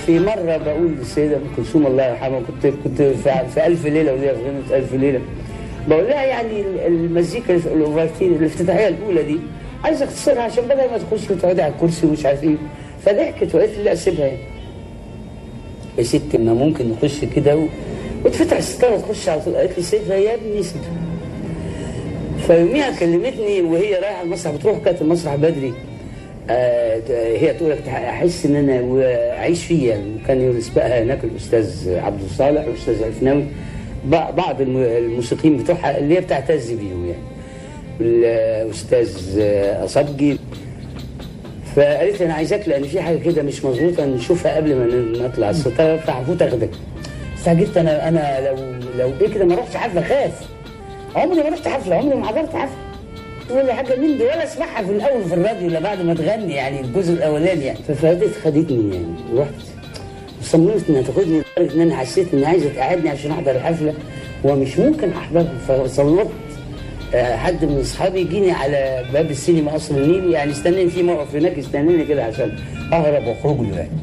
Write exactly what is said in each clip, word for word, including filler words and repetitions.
في مرة بقول للسيدة أم كلثوم الله يرحمها، كنت كنت في ألف ليلة وليلة، في غنوة ألف ليلة، بقول لها يعني المزيكا الأوفرتير الافتتاحية الأولى دي عايز أختصرها عشان بدل ما تخش وتقعدي على الكرسي ومش عارف إيه. فضحكت وقالت لي لا سيبها يعني. يا ستي ما ممكن نخش كده و... وتفتح الستارة تخش على طول. قالت لي سيبها يا ابني سيبها. فيوميها كلمتني وهي رايحة المسرح، بتروح كانت المسرح بدري. آه هي تقول لك احس ان انا اعيش فيه يعني. وكان يسبقها هناك الاستاذ عبد الصالح والاستاذ الفناوي، بعض الموسيقيين بتوعها اللي هي بتعتز بيهم يعني، الاستاذ اصبجي. فقالت لي انا عايزاك لان في حاجه كده مش مظبوطه نشوفها قبل ما نطلع الستاره، فهفوت اخدك. استعجبت انا انا لو لو ايه كده ما رحتش حفله خاف. عمري ما رحت حفله، عمري ما حضرت حفله ولا حاجه من دي، ولا اسمعها في الاول في الراديو الا بعد ما تغني يعني الجزء الاولاني يعني. ففادت خدتني يعني، ورحت وصممت انها تاخدني لدرجه ان انا حسيت ان عايزه تقعدني عشان احضر الحفله ومش ممكن احضرها. فصممت حد من اصحابي يجيني على باب السينما قصر النيل يعني، استناني في موقف هناك يستناني كده عشان اهرب واخرج له يعني.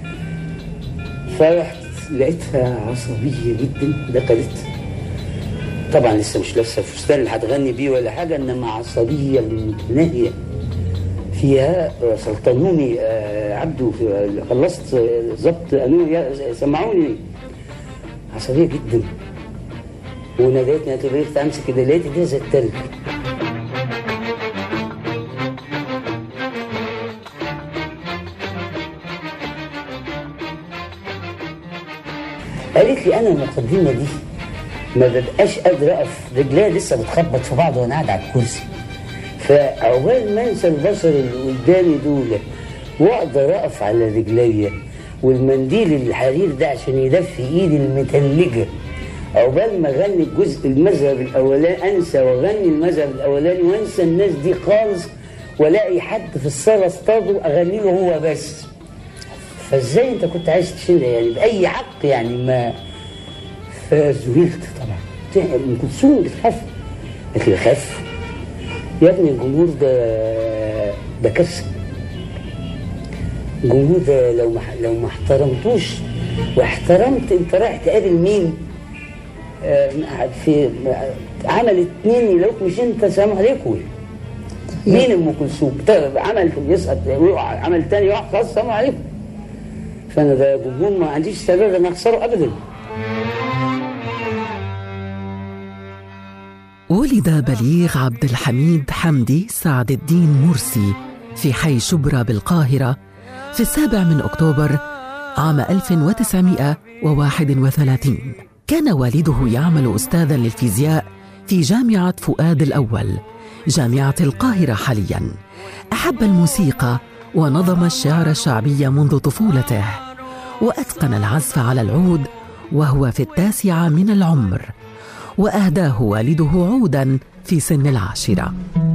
فرحت لقيتها عصبيه جدا، دخلت طبعا لسه مش لابسه الفستان اللي هتغني بيه ولا حاجه، انما عصبيه متناهيه فيها. سلطنوني عبده، خلصت ظبط قالوا سمعوني، عصبيه جدا. وناديتني قلت امسك كده، لقيت ايديها زي التلج. قالت لي انا المقدمه دي ما ببقاش قادر اقف، رجليا لسه بتخبط في بعض وانا قاعد على الكرسي، فعقبال ما انسى البشر اللي قدامي دول واقدر اقف على رجليا والمنديل الحرير ده عشان يدفي ايدي المتلجه، عقبال ما اغني الجزء المذهب الاولاني انسى واغني المذهب الاولاني وانسى الناس دي خالص، والاقي حد في الصاله اصطاده اغني له هو بس. فازاي انت كنت عايز تشيلها يعني باي حق يعني؟ ما فزهقت طبعا. ام كلثوم بتخاف. قالت لي خاف يا ابني، الجمهور ده ده كارثه. الجمهور ده لو ما لو ما احترمتوش واحترمت انت رايح تقابل مين؟ آه في عمل اتنين يلاقوك مش انت، سلام عليكم. مين ام كلثوم؟ عمل يسقط يقع، عمل تاني يقع، خلاص سلام عليكم. فانا ده جمهور ما عنديش سبب ان اخسره ابدا. ولد بليغ عبد الحميد حمدي سعد الدين مرسي في حي شبرا بالقاهرة في السابع من أكتوبر عام ألف وتسعمائة وواحد وثلاثين. كان والده يعمل أستاذاً للفيزياء في جامعة فؤاد الأول جامعة القاهرة حالياً. أحب الموسيقى ونظم الشعر الشعبي منذ طفولته، وأتقن العزف على العود وهو في التاسعة من العمر، وأهداه والده عوداً في سن العاشرة.